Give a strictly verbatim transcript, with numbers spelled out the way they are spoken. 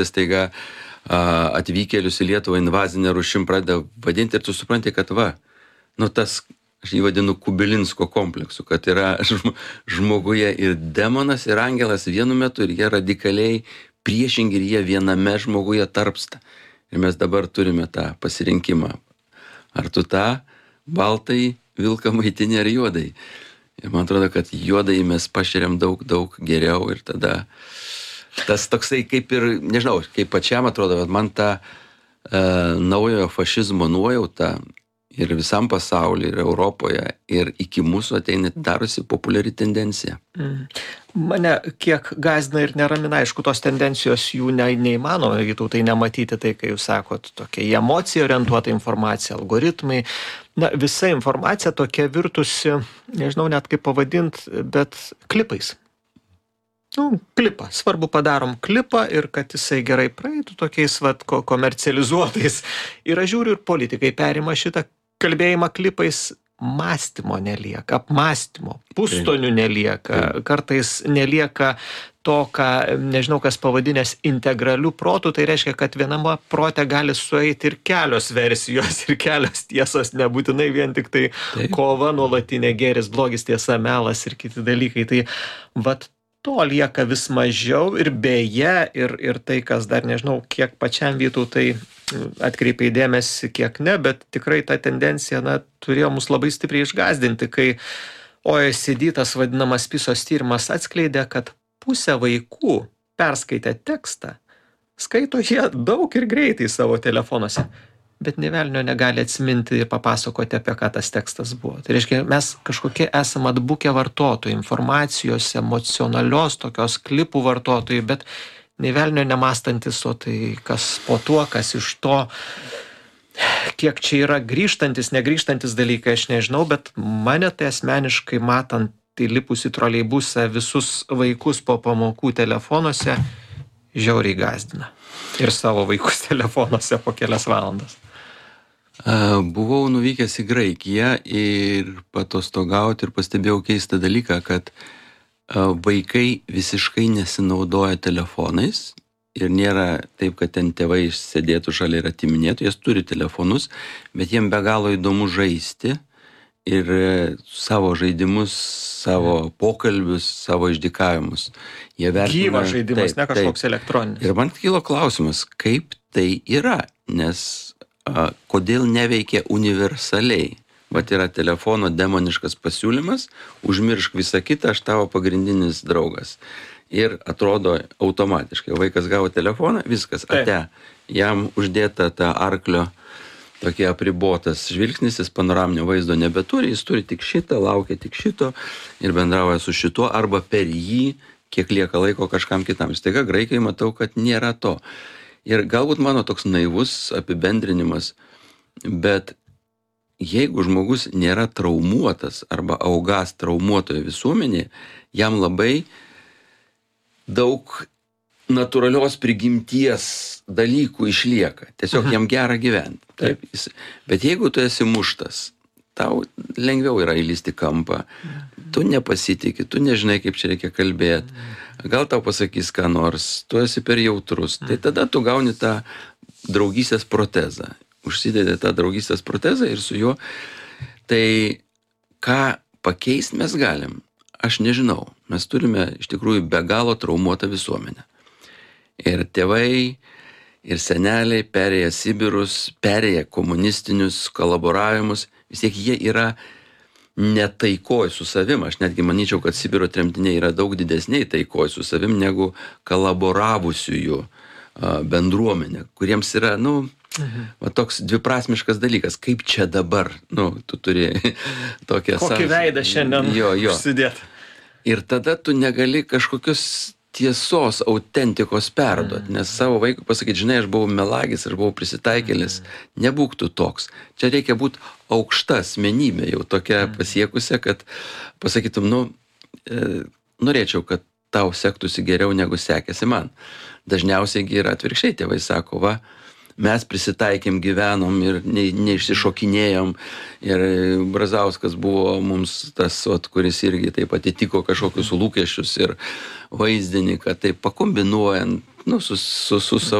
staiga atvykėlius į Lietuvą invazinę rūšim pradeda vadinti ir tu supranti, kad va, nu tas, aš jį vadinu Kubilinsko kompleksu, kad yra žmoguje ir demonas, ir angelas vienu metu, ir jie radikaliai priešingi, ir jie viename žmoguje tarpsta. Ir mes dabar turime tą pasirinkimą. Ar tu tą baltai vilką maitinį ar juodai? Ir man atrodo, kad juodai mes pašeriam daug, daug geriau ir tada tas toksai kaip ir, nežinau, kaip pačiam atrodo, bet man ta e, naujojo fašizmo nuojauta ir visam pasaulyje, ir Europoje, ir iki mūsų ateina darosi populiari tendencija. Mm. Mane kiek gąsdina ir neramina, aišku, tos tendencijos jų ne, neįmanoma, jeigu tai nematyti, tai, kai jūs sakot, tokia į emociją orientuota informacija, algoritmai, na, visa informacija tokia virtusi, nežinau net kaip pavadint, bet klipais. Nu, klipą. Svarbu padarom klipą ir kad jisai gerai praeitų tokiais vat ko komercializuotais. Ir aš žiūriu, ir politikai perima šitą kalbėjimą klipais, mąstymo nelieka, apmąstymo, pustonių nelieka, kartais nelieka to, ką, nežinau, kas pavadinęs integraliu protu, tai reiškia, kad viename prote gali sueiti ir kelios versijos, ir kelios tiesos, nebūtinai vien tik tai Taip. Kova, nuolatinė gėris, blogis, tiesa, melas ir kiti dalykai. Tai vat to lieka vis mažiau ir beje, ir, ir tai, kas dar nežinau, kiek pačiam Vytautai atkreipė dėmesį, kiek ne, bet tikrai ta tendencija, na, turėjo mus labai stipriai išgąsdinti, kai O E C D tas vadinamas PISOS tyrimas atskleidė, kad pusė vaikų perskaitę tekstą skaito jie daug ir greitai savo telefonuose, bet nė velnio negali atsiminti ir papasakoti, apie ką tas tekstas buvo. Tai reiškia, mes kažkokie esame atbukę vartotojai, informacijos, emocionalios, tokios klipų vartotojai, bet nė velnio nemąstantis, o tai kas po tuo, kas iš to, kiek čia yra grįžtantis, negrįžtantis dalykai, aš nežinau, bet mane tai asmeniškai matant įlipus į troleibusą visus vaikus po pamokų telefonuose, žiauriai gąsdina. Ir savo vaikus telefonuose po kelias valandas. Buvau nuvykęs į Graikiją ir patostogauti ir pastebėjau keistą dalyką, kad vaikai visiškai nesinaudoja telefonais ir nėra taip, kad ten tėvai sėdėtų šalia ir atiminėtų, jie turi telefonus, bet jiem be galo įdomu žaisti ir savo žaidimus, savo pokalbius, savo išdykavimus. Gyvas žaidimas, taip, ne kažkoks elektroninis. Ir man kilo klausimas, kaip tai yra, nes a, kodėl neveikia universaliai. Vat yra telefono demoniškas pasiūlymas, užmiršk visą kitą, aš tavo pagrindinis draugas. Ir atrodo automatiškai, vaikas gavo telefoną, viskas, ate, jam uždėta ta arklio tokie apribotas žvilgsnis, jis panoraminio vaizdo nebeturi, jis turi tik šitą, laukia tik šito ir bendrauja su šituo, arba per jį, kiek lieka laiko kažkam kitam. Staiga Graikai matau, kad nėra to. Ir galbūt mano toks naivus apibendrinimas, bet jeigu žmogus nėra traumuotas arba augas traumuotoje visuomenėje, jam labai daug natūralios prigimties dalykų išlieka. Tiesiog jam gera gyventi. Taip. Bet jeigu tu esi muštas, tau lengviau yra įlysti kampą, tu nepasitikė, tu nežinai, kaip čia reikia kalbėti, gal tau pasakys ką nors, tu esi per jautrus, tai tada tu gauni tą draugystės protezą. Užsidedė tą draugystės protezą ir su juo. Tai ką pakeisti mes galim, aš nežinau. Mes turime iš tikrųjų be galo traumuotą visuomenę. Ir tėvai, ir seneliai perėję Sibirus, perėję komunistinius kolaboravimus, vis tiek jie yra netaikoj su savim. Aš netgi manyčiau, kad Sibiro tremtiniai yra daug didesniai taikoj su savim negu kolaboravusiųjų bendruomenė, kuriems yra, nu, Mhm. Va toks dviprasmiškas dalykas, kaip čia dabar, nu, tu turi tokią... Kokį veidą šiandien jo, jo. Užsidėt. Ir tada tu negali kažkokios tiesos, autentikos perduoti, mhm. nes savo vaikui pasakyti, žinai, aš buvau melagis, aš buvau prisitaikėlis, mhm. nebūk tu toks. Čia reikia būti aukšta asmenybė, jau tokia mhm. pasiekusia, kad pasakytum, nu, e, norėčiau, kad tau sektųsi geriau, negu sekėsi man. Dažniausiai yra atvirkščiai, tėvai sako, va, mes prisitaikėm, gyvenom ir ne, neišsišokinėjom. Ir Brazauskas buvo mums tas, ot, kuris irgi taip atitiko kažkokius lūkesčius ir vaizdinį, kad taip pakombinuojant, nu, su, su, su